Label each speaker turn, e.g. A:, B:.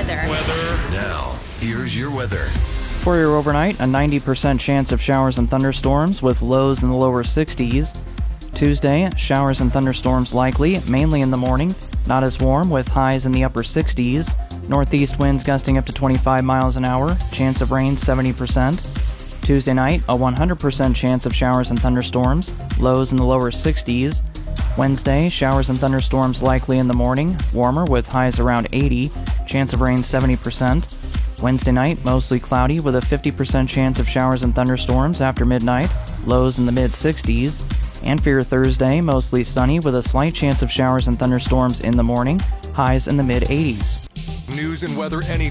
A: weather.
B: Now, here's your weather.
C: For your overnight, a 90% chance of showers and thunderstorms with lows in the lower 60s. Tuesday, showers and thunderstorms likely, mainly in the morning. Not as warm, with highs in the upper 60s. Northeast winds gusting up to 25 miles an hour. Chance of rain 70%. Tuesday night, a 100% chance of showers and thunderstorms. Lows in the lower 60s. Wednesday, showers and thunderstorms likely in the morning. Warmer, with highs around 80. Chance of rain 70%. Wednesday night, mostly cloudy with a 50% chance of showers and thunderstorms after midnight, lows in the mid-60s. And for your Thursday, mostly sunny with a slight chance of showers and thunderstorms in the morning, highs in the mid-80s.
B: News and weather any